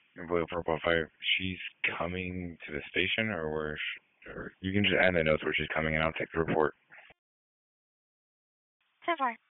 Blue 4.5. She's coming to the station, or you can just add the notes where she's coming, and I'll take the report. 10-4.